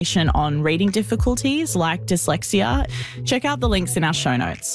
on reading difficulties like dyslexia. Check out the links in our show notes.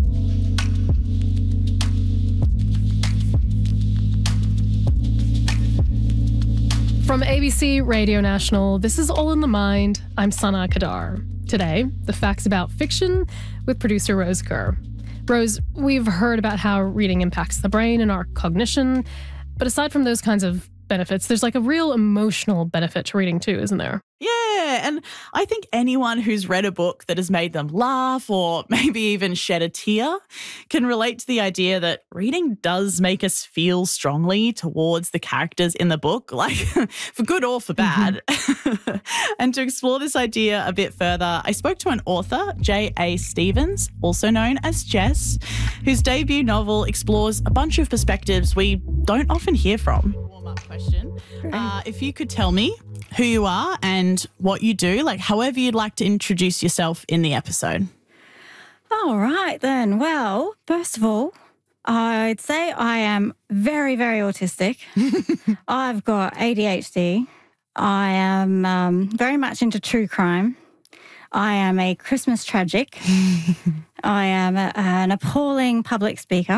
From ABC Radio National, this is All in the Mind. I'm Sana Kadar. Today, the facts about fiction with producer Rose Kerr. Rose, we've heard about how reading impacts the brain and our cognition, but aside from those kinds of benefits, there's like a real emotional benefit to reading too, isn't there? Yeah, and I think anyone who's read a book that has made them laugh or maybe even shed a tear can relate to the idea that reading does make us feel strongly towards the characters in the book, like for good or for bad. Mm-hmm. And to explore this idea a bit further, I spoke to an author, J.A. Stevens, also known as Jess, whose debut novel explores a bunch of perspectives we don't often hear from. Warm-up question. If you could tell me who you are and what you do, like however you'd like to introduce yourself in the episode. All right then. Well, first of all, I'd say I am very, very autistic. I've got ADHD. I am very much into true crime. I am a Christmas tragic. I am an appalling public speaker.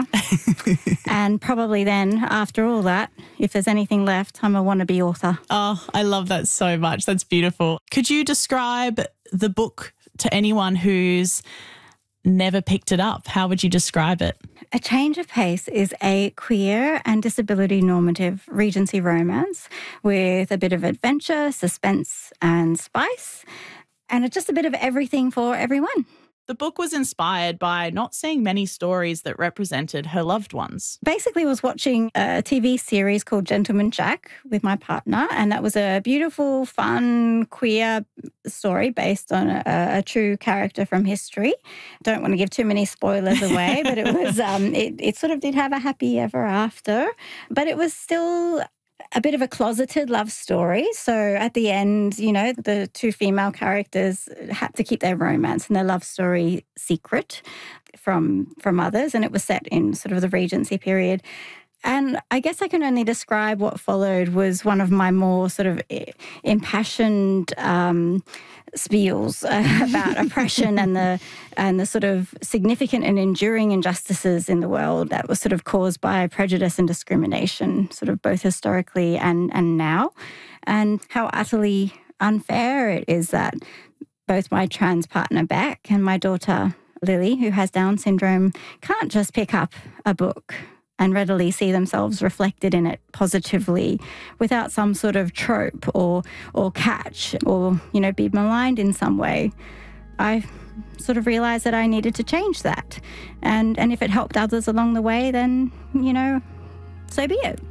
And probably then, after all that, if there's anything left, I'm a wannabe author. Oh, I love that so much. That's beautiful. Could you describe the book to anyone who's never picked it up? How would you describe it? A Change of Pace is a queer and disability normative Regency romance with a bit of adventure, suspense and spice, and it's just a bit of everything for everyone. The book was inspired by not seeing many stories that represented her loved ones. Basically, I was watching a TV series called Gentleman Jack with my partner, and that was a beautiful, fun, queer story based on a true character from history. Don't want to give too many spoilers away, but it was it sort of did have a happy ever after, but it was still a bit of a closeted love story. So at the end, you know, the two female characters had to keep their romance and their love story secret from others. And it was set in sort of the Regency period. And I guess I can only describe what followed was one of my more sort of impassioned spiels about oppression and the sort of significant and enduring injustices in the world that was sort of caused by prejudice and discrimination, sort of both historically and now, and how utterly unfair it is that both my trans partner Beck and my daughter Lily, who has Down syndrome, can't just pick up a book and readily see themselves reflected in it positively without some sort of trope or catch or, you know, be maligned in some way. I sort of realised that I needed to change that. And if it helped others along the way, then, you know, so be it.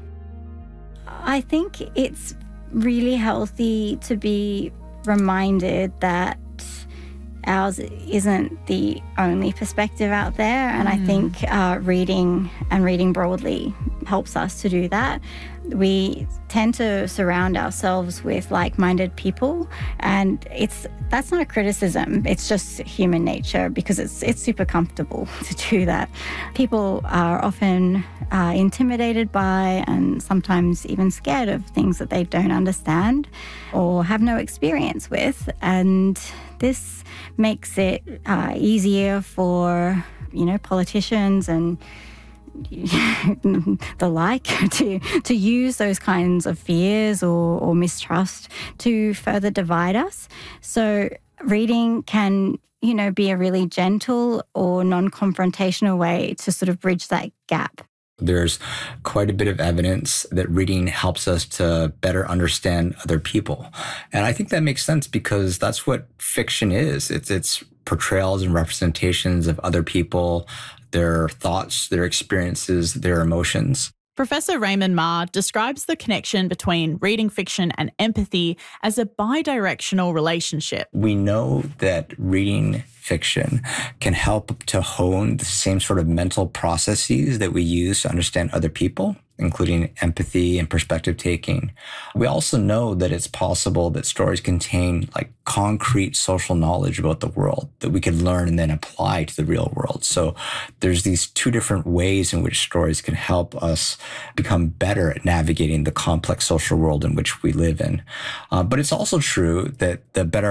I think it's really healthy to be reminded that ours isn't the only perspective out there. And I think reading and reading broadly helps us to do that. We tend to surround ourselves with like-minded people, and that's not a criticism. It's just human nature because it's super comfortable to do that. People are often intimidated by and sometimes even scared of things that they don't understand or have no experience with, and this makes it easier for, you know, politicians and the like to use those kinds of fears or mistrust to further divide us. So reading can, you know, be a really gentle or non-confrontational way to sort of bridge that gap. There's quite a bit of evidence that reading helps us to better understand other people. And I think that makes sense because that's what fiction is. It's portrayals and representations of other people, their thoughts, their experiences, their emotions. Professor Raymond Ma describes the connection between reading fiction and empathy as a bidirectional relationship. We know that reading fiction can help to hone the same sort of mental processes that we use to understand other people, including empathy and perspective taking. We also know that it's possible that stories contain like concrete social knowledge about the world that we could learn and then apply to the real world. So there's these two different ways in which stories can help us become better at navigating the complex social world in which we live in. But it's also true that the better